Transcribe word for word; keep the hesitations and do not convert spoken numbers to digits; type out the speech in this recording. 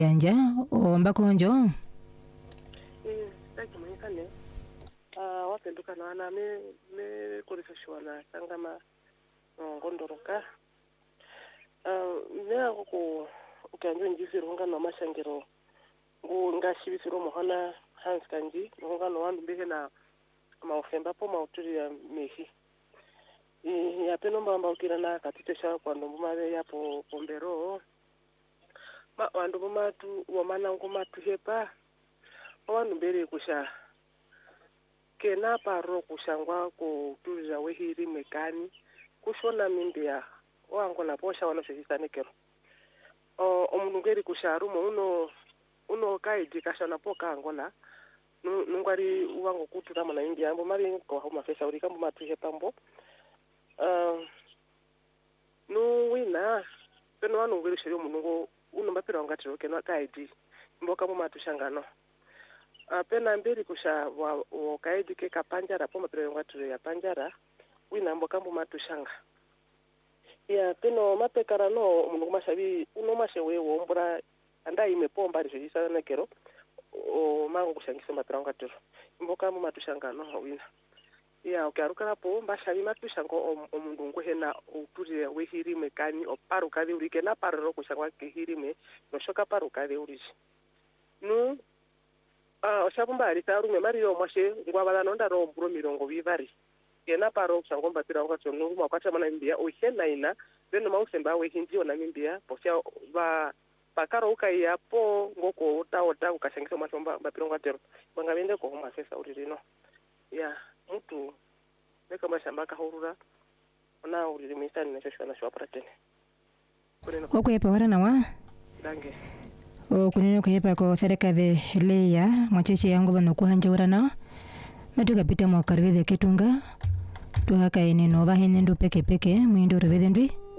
yanja omba konjo eh taki mwenkane ah wapenduka na ana me me kulifashwana sangama ngondoroka ah ne ako ukanjwe njisiro ngano mashangiro ngashibisiro muhana Hans Kanji ngano wandu mbeke na maofemba po mauturi ya mehi i ya penomba amba ukira na katite sha kwa ndomare yapo pombero ma wandu bomatu wamana ngomatu hepa wandu mbere kusha kena paro kushangwa ko tuja wehiri mekani kushona mimbia wangu na posha wana shikane kero o omunungeri kusharu mo uno uno kaidi kashana poka ngona nungari wangu kutura mana india ambo mari ko homa fesa uri kambo matu hepambo uh no wina peno wanu ngiri shiri munungo uno mapira ngati roke no kaidi mboka mo matu shangano uh, pena mbiri kusha wa, wa kaidi ke kapanjara po mapira ngati ya panjara wina mboka mo matu shanga ya peno mapekara no munungo mashabi uno mashewe wo mbura anda imepomba risho na kero o mangu kushangisa mapira ngati mboka mo matu shangano wina ya ukaruka po mbashabi matushango omundu ngohena uturi wehiri mekani oparuka de urike na parro kushangwa kehiri me no shoka paruka de urije nu ah oshabumba ari tarume mariyo mwashe ngwabala nonda ro mburo mirongo bivari yena paro kushangwa mbatira ngwacho nungu makwata mana imbia ohena ina beno mausemba wehindi ona mimbia posha ba pakaro ukaiya po ngoko uta uta ukashangisa mashomba mbatira ngwatero bangabende ko homa sesa uririno ya mtu neka mashamba kahurura ona uriri misani nashashwa na shwa pratene okwepa warana wa dange o kunene kwepa ko sereka de leya mwacheche yangu bano kuhanja urana matuka pita mwakarweze ketunga tuhaka ene nova hinendo peke peke mwindo rweze ndwi